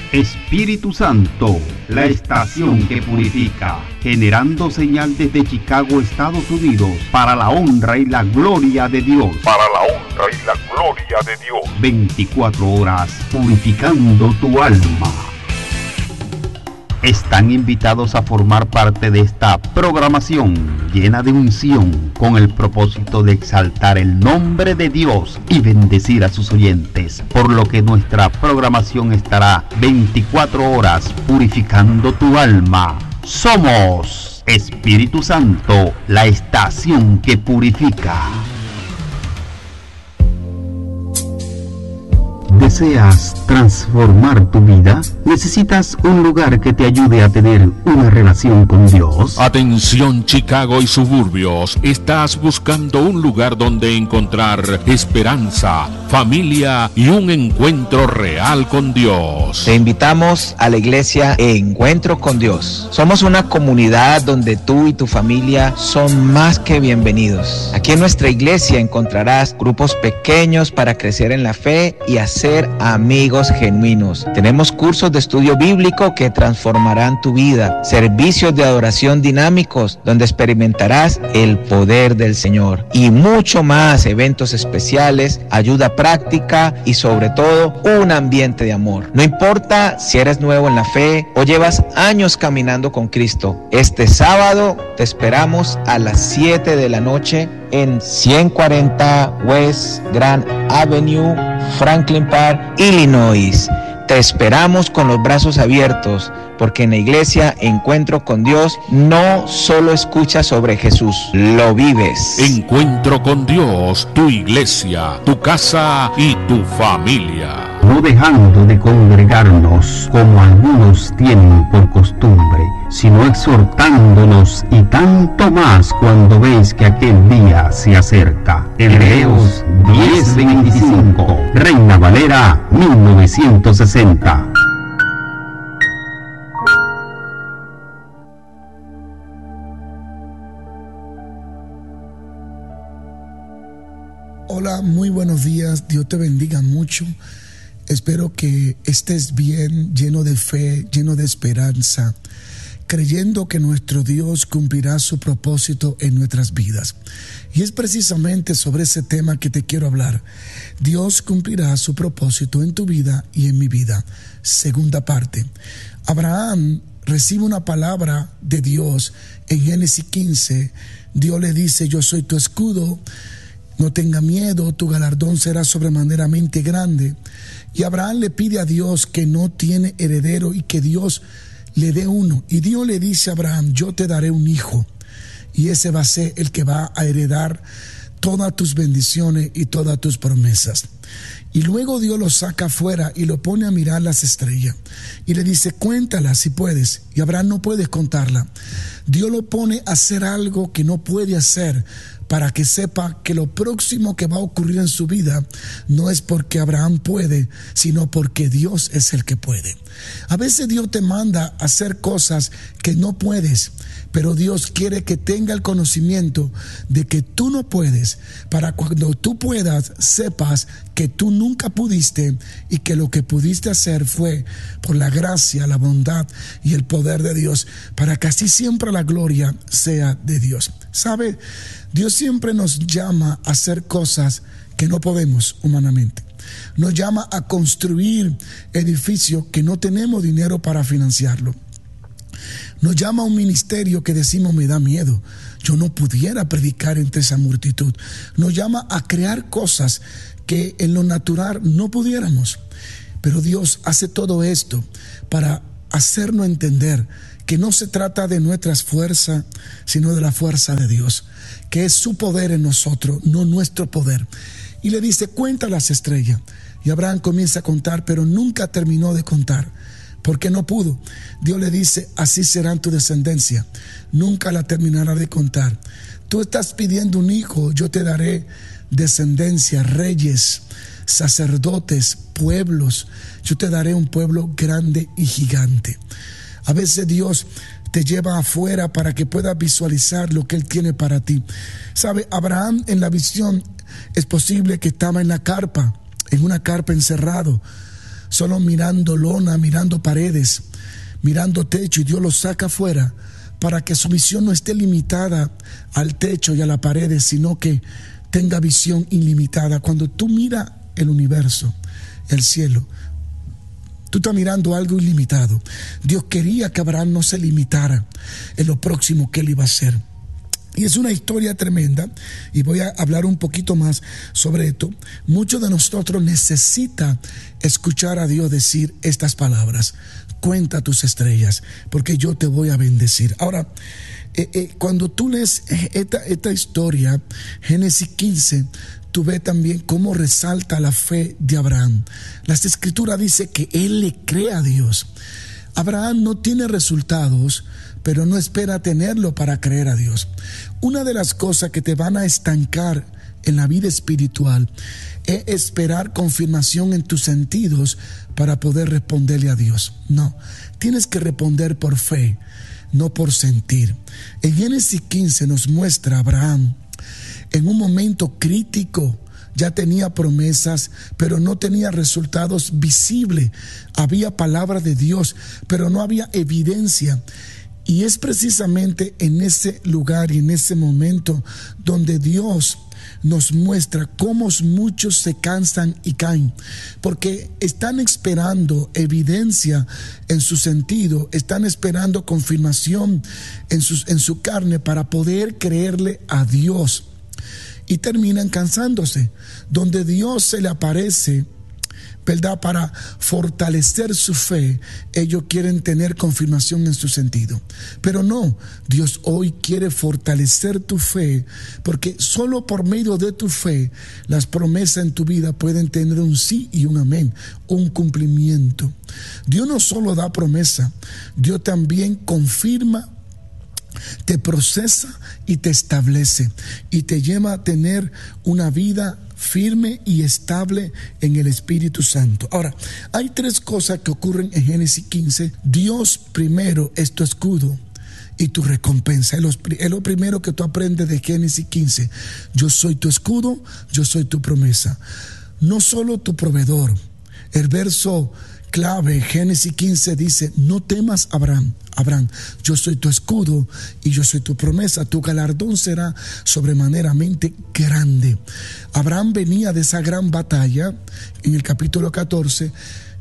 Espíritu Santo, la estación que purifica, generando señal desde Chicago, Estados Unidos, para la honra y la gloria de Dios. Para la honra y la gloria de Dios. 24 horas purificando tu alma. Están invitados a formar parte de esta programación llena de unción con el propósito de exaltar el nombre de Dios y bendecir a sus oyentes, por lo que nuestra programación estará 24 horas purificando tu alma. Somos Espíritu Santo, la estación que purifica. ¿Deseas transformar tu vida? ¿Necesitas un lugar que te ayude a tener una relación con Dios? Atención, Chicago y suburbios. Estás buscando un lugar donde encontrar esperanza, familia y un encuentro real con Dios. Te invitamos a la iglesia Encuentro con Dios. Somos una comunidad donde tú y tu familia son más que bienvenidos. Aquí en nuestra iglesia encontrarás grupos pequeños para crecer en la fe y hacer amigos genuinos. Tenemos cursos de estudio bíblico que transformarán tu vida, servicios de adoración dinámicos donde experimentarás el poder del Señor y mucho más, eventos especiales, ayuda práctica y sobre todo un ambiente de amor. No importa si eres nuevo en la fe o llevas años caminando con Cristo, este sábado te esperamos a las 7 de la noche en 140 West Grand Avenue, Franklin Park, Illinois. Te esperamos con los brazos abiertos, porque en la iglesia Encuentro con Dios no solo escuchas sobre Jesús, lo vives. Encuentro con Dios, tu iglesia, tu casa y tu familia. No dejando de congregarnos como algunos tienen por costumbre, sino exhortándonos, y tanto más cuando veis que aquel día se acerca. Hebreos 10:25, Reina Valera 1960. Hola, muy buenos días, Dios te bendiga mucho. Espero que estés bien, lleno de fe, lleno de esperanza, creyendo que nuestro Dios cumplirá su propósito en nuestras vidas. Y es precisamente sobre ese tema que te quiero hablar. Dios cumplirá su propósito en tu vida y en mi vida. Segunda parte. Abraham recibe una palabra de Dios en Génesis 15. Dios le dice: yo soy tu escudo, no tenga miedo, tu galardón será sobremaneramente grande. Y Abraham le pide a Dios que no tiene heredero y que Dios le dé uno. Y Dios le dice a Abraham: yo te daré un hijo, y ese va a ser el que va a heredar todas tus bendiciones y todas tus promesas. Y luego Dios lo saca afuera y lo pone a mirar las estrellas y le dice: cuéntalas si puedes. Y Abraham no puede contarla. Dios lo pone a hacer algo que no puede hacer, para que sepa que lo próximo que va a ocurrir en su vida no es porque Abraham puede, sino porque Dios es el que puede. A veces Dios te manda a hacer cosas que no puedes, pero Dios quiere que tenga el conocimiento de que tú no puedes, para cuando tú puedas, sepas que tú nunca pudiste y que lo que pudiste hacer fue por la gracia, la bondad y el poder de Dios, para que así siempre la gloria sea de Dios. ¿Sabe? Dios siempre nos llama a hacer cosas que no podemos humanamente. Nos llama a construir edificios que no tenemos dinero para financiarlo. Nos llama a un ministerio que decimos: me da miedo, yo no pudiera predicar entre esa multitud. Nos llama a crear cosas que en lo natural no pudiéramos. Pero Dios hace todo esto para hacernos entender que no se trata de nuestras fuerzas, sino de la fuerza de Dios, que es su poder en nosotros, no nuestro poder. Y le dice: cuenta las estrellas. Y Abraham comienza a contar, pero nunca terminó de contar, porque no pudo. Dios le dice: así serán tu descendencia, nunca la terminará de contar. Tú estás pidiendo un hijo, yo te daré descendencia, reyes, sacerdotes, pueblos. Yo te daré un pueblo grande y gigante. A veces Dios te lleva afuera para que puedas visualizar lo que Él tiene para ti. ¿Sabe? Abraham, en la visión, es posible que estaba en la carpa, en una carpa encerrado. solo mirando lona, mirando paredes, mirando techo, y Dios lo saca afuera para que su visión no esté limitada al techo y a la pared, sino que tenga visión ilimitada. Cuando tú miras el universo, el cielo, tú estás mirando algo ilimitado. Dios quería que Abraham no se limitara en lo próximo que él iba a hacer. Y es una historia tremenda, y voy a hablar un poquito más sobre esto. Muchos de nosotros necesitan escuchar a Dios decir estas palabras: cuenta tus estrellas, porque yo te voy a bendecir. Ahora, cuando tú lees esta historia, Génesis 15, tú ves también cómo resalta la fe de Abraham. Las Escrituras dicen que él le cree a Dios. Abraham no tiene resultados, pero no espera tenerlo para creer a Dios. Una de las cosas que te van a estancar en la vida espiritual es esperar confirmación en tus sentidos para poder responderle a Dios. No, tienes que responder por fe, no por sentir. En Génesis 15 nos muestra a Abraham en un momento crítico. Ya tenía promesas, pero no tenía resultados visibles. Había palabra de Dios, pero no había evidencia. Y es precisamente en ese lugar y en ese momento donde Dios nos muestra cómo muchos se cansan y caen, porque están esperando evidencia en su sentido, están esperando confirmación en su carne para poder creerle a Dios, y terminan cansándose. Donde Dios se le aparece, ¿verdad?, para fortalecer su fe, ellos quieren tener confirmación en su sentido. Pero no, Dios hoy quiere fortalecer tu fe, porque solo por medio de tu fe las promesas en tu vida pueden tener un sí y un amén, un cumplimiento. Dios no solo da promesa, Dios también confirma, te procesa y te establece, y te lleva a tener una vida firme y estable en el Espíritu Santo. Ahora, hay tres cosas que ocurren en Génesis 15. Dios primero es tu escudo y tu recompensa. Es lo primero que tú aprendes de Génesis 15. Yo soy tu escudo, yo soy tu promesa. No solo tu proveedor. El verso clave, Génesis 15, dice: no temas, Abraham, yo soy tu escudo y yo soy tu promesa. Tu galardón será sobremaneramente grande. Abraham venía de esa gran batalla en el capítulo 14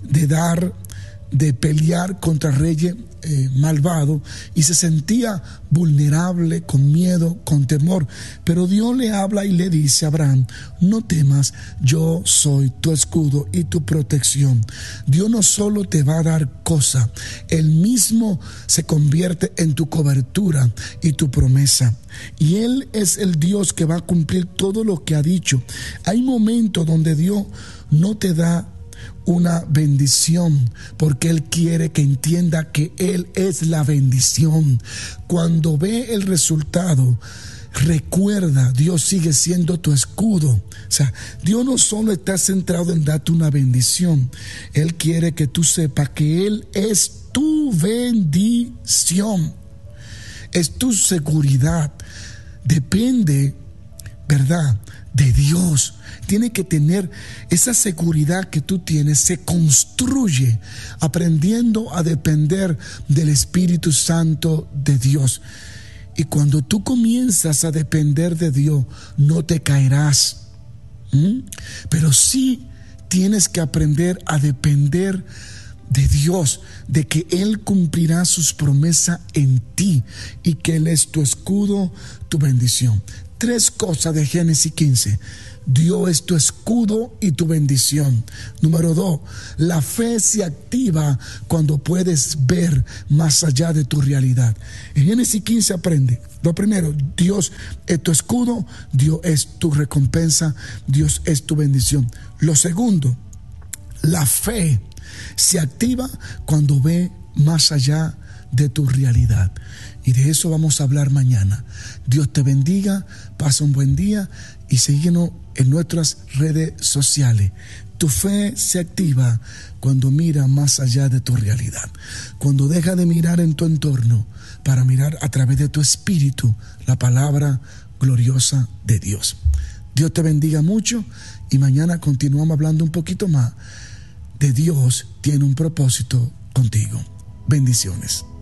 de pelear contra reyes malvados, y se sentía vulnerable, con miedo, con temor. Pero Dios le habla y le dice a Abraham: no temas, yo soy tu escudo y tu protección. Dios no solo te va a dar cosas, Él mismo se convierte en tu cobertura y tu promesa. Y Él es el Dios que va a cumplir todo lo que ha dicho. Hay momentos donde Dios no te da una bendición, porque Él quiere que entienda que Él es la bendición. Cuando ve el resultado, recuerda, Dios sigue siendo tu escudo. O sea, Dios no solo está centrado en darte una bendición, Él quiere que tú sepas que Él es tu bendición, es tu seguridad. Depende, ¿verdad?, de Dios. Tiene que tener esa seguridad que tú tienes. Se construye aprendiendo a depender del Espíritu Santo de Dios. Y cuando tú comienzas a depender de Dios, no te caerás. Pero sí tienes que aprender a depender de Dios, de que Él cumplirá sus promesas en ti y que Él es tu escudo, tu bendición. Tres cosas de Génesis 15. Dios es tu escudo y tu bendición. Número 2, la fe se activa cuando puedes ver más allá de tu realidad. En Génesis 15 aprende. Lo primero, Dios es tu escudo, Dios es tu recompensa, Dios es tu bendición. Lo segundo, la fe se activa cuando ve más allá de tu realidad. Y de eso vamos a hablar mañana. Dios te bendiga, pasa un buen día y síguenos en nuestras redes sociales. Tu fe se activa cuando mira más allá de tu realidad, cuando deja de mirar en tu entorno para mirar a través de tu espíritu la palabra gloriosa de Dios. Dios te bendiga mucho y mañana continuamos hablando un poquito más de Dios tiene un propósito contigo. Bendiciones.